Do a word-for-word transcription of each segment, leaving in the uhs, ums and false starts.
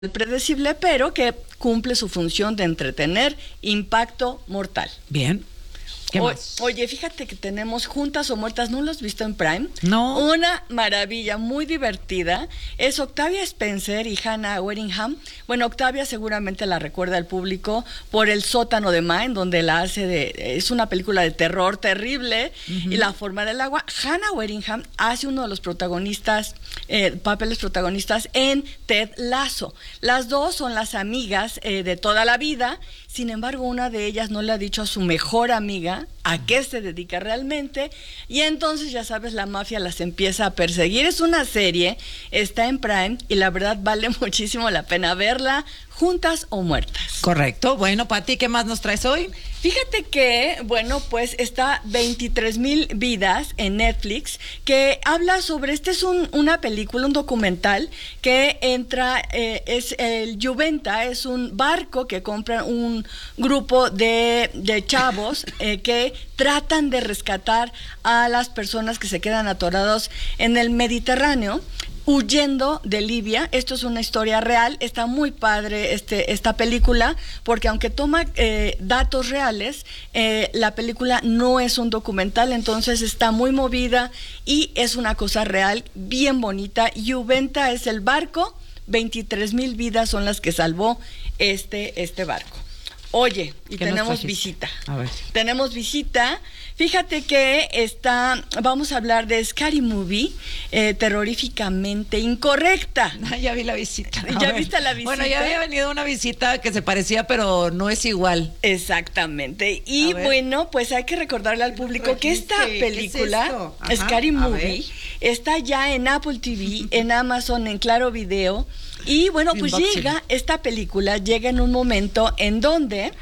predecible, pero que cumple su función de entretener, impacto mortal. Bien. ¿Qué o, más? Oye, fíjate que tenemos Juntas o Muertas, ¿no lo has visto en Prime? No. Una maravilla, muy divertida. Es Octavia Spencer y Hannah Waddingham. Bueno, Octavia seguramente la recuerda al público por El sótano de Ma, en donde la hace de... Es una película de terror terrible, uh-huh. y La forma del agua. Hannah Waddingham hace uno de los protagonistas, eh, papeles protagonistas en Ted Lasso. Las dos son las amigas eh, de toda la vida. Sin embargo, una de ellas no le ha dicho a su mejor amiga a qué se dedica realmente, y entonces, ya sabes, la mafia las empieza a perseguir. Es una serie, está en Prime, y la verdad vale muchísimo la pena verla, Juntas o Muertas. Correcto. Bueno, Pati, ¿qué más nos traes hoy? Fíjate que, bueno, pues está veintitrés mil vidas en Netflix, que habla sobre, este es un, una película, un documental, que entra, eh, es el Juventa, es un barco que compra un grupo de, de chavos eh, que tratan de rescatar a las personas que se quedan atorados en el Mediterráneo, huyendo de Libia. Esto es una historia real. Está muy padre este, esta película, porque aunque toma eh, datos reales, eh, la película no es un documental, entonces está muy movida y es una cosa real, bien bonita. Juventa es el barco, veintitrés mil vidas son las que salvó este, este barco. Oye, y tenemos visita. A ver. Tenemos visita. Fíjate que está, vamos a hablar de Scary Movie, eh, terroríficamente incorrecta. Ah, ya vi la visita. A ¿Ya ver. viste la visita? Bueno, ya había venido una visita que se parecía, pero no es igual. Exactamente. Y bueno, pues hay que recordarle al público que esta película, ¿Qué es esto? Scary Movie, está ya en Apple T V, en Amazon, en Claro Video. Y bueno, pues Unboxing. llega, esta película llega en un momento en donde,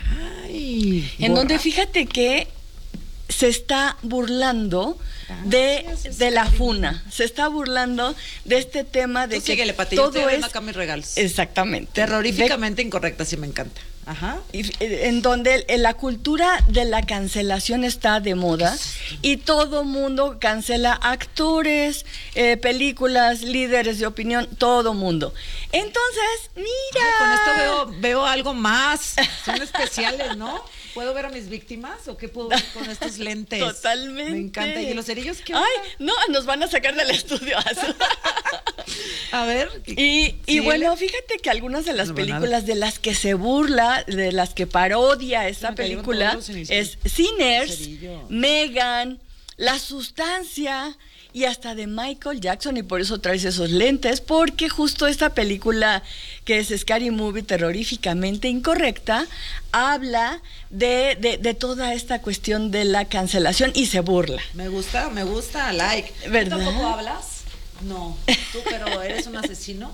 Ay, en borra. donde fíjate que se está burlando de, de la funa, se está burlando de este tema de Tú que síguele, Pati, todo yo es acá mis regalos. Exactamente. Terroríficamente de... incorrecta, sí me encanta. Ajá. En donde la cultura de la cancelación está de moda y todo mundo cancela actores, eh, películas, líderes de opinión, todo mundo. Entonces, mira. Ay, con esto veo, veo algo más. Son especiales, ¿no? ¿Puedo ver a mis víctimas o qué puedo ver con estos lentes? Totalmente. Me encanta. ¿Y los cerillos qué? Ay, no, nos van a sacar del estudio. A ver. Y, y bueno, fíjate que algunas de las no, películas de las que se burla, de las que parodia esta película, es Sinners, Megan, La Sustancia y hasta de Michael Jackson, y por eso traes esos lentes, porque justo esta película que es Scary Movie, terroríficamente incorrecta, habla de, de, de toda esta cuestión de la cancelación y se burla. Me gusta, me gusta, like. ¿Verdad? ¿Tú tampoco hablas? No, tú, pero ¿eres un asesino?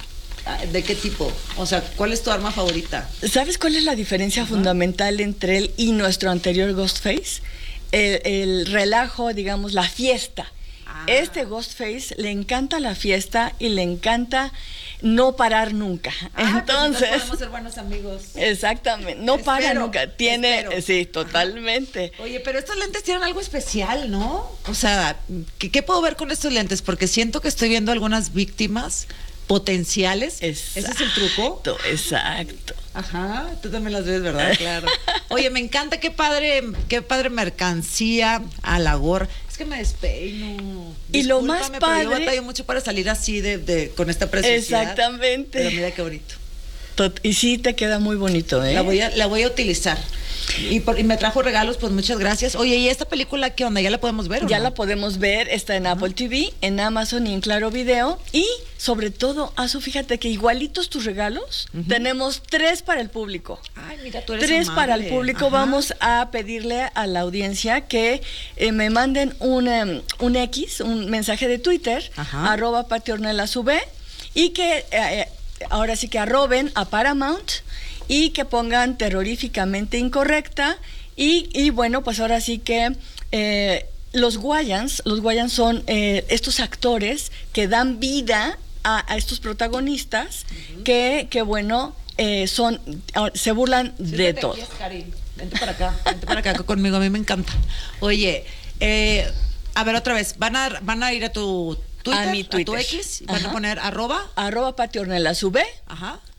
¿De qué tipo? O sea, ¿cuál es tu arma favorita? ¿Sabes cuál es la diferencia uh-huh. fundamental entre él y nuestro anterior Ghostface? El, el relajo, digamos, la fiesta. Ah. Este Ghostface le encanta la fiesta y le encanta no parar nunca. Ah, entonces, pues podemos ser buenos amigos. Exactamente, no espero, para nunca. Tiene, espero. sí, totalmente. Ajá. Oye, pero estos lentes tienen algo especial, ¿no? O sea, ¿qué, qué puedo ver con estos lentes? Porque siento que estoy viendo algunas víctimas potenciales. Exacto, ¿ese es el truco? Exacto. Ajá, tú también las ves, ¿verdad? Claro. Oye, me encanta, qué padre, qué padre mercancía a la gorra. Es que me despeino. Y lo más padre, pero yo batallo mucho para salir así de, de con esta presencia. Exactamente. Pero mira qué bonito. Tot- y sí te queda muy bonito, ¿eh? La voy a, la voy a utilizar. Y, por, y me trajo regalos, pues muchas gracias. Oye, ¿y esta película qué onda? ¿Ya la podemos ver o Ya no? la podemos ver, está en Apple T V, en Amazon y en Claro Video. Y sobre todo, Azu, fíjate que igualitos tus regalos, uh-huh. tenemos tres para el público. Ay, mira, tú eres Tres amable. para el público. Ajá. Vamos a pedirle a la audiencia que eh, me manden un, um, un X, un mensaje de Twitter, Ajá. arroba Pati Ornelas V, y que eh, ahora sí que arroben a Paramount y que pongan terroríficamente incorrecta. Y, y bueno, pues ahora sí que eh, los Wayans, los Wayans son eh, estos actores que dan vida a, a estos protagonistas, uh-huh. que, que bueno, eh, son, se burlan sí, de todo. Aquí, Karin. Vente para acá, vente para acá conmigo, a mí me encanta. Oye, eh, a ver otra vez, van a, van a ir a tu Twitter, a mi a tu Twitter. X, van Ajá. a poner arroba. Arroba Pati Ornelas V. Ajá.